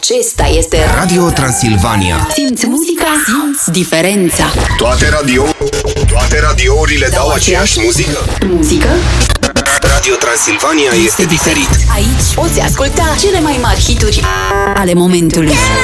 Acesta este Radio Transilvania. Simți muzica, simți diferența. Toate radiourile dau aceeași muzică? Muzică? Radio Transilvania este diferit. Aici poți asculta cele mai mari hituri ale momentului.